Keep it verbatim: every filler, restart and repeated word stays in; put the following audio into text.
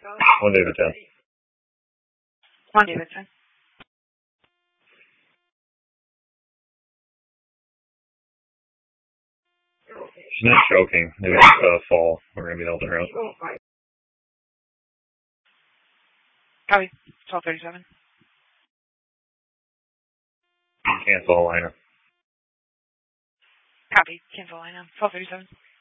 One David ten. One David ten. She's not choking. Maybe it's a uh, fall. We're going to be able to her out. Copy. twelve thirty-seven. Cancel Alina. Copy. Cancel Alina. twelve thirty-seven.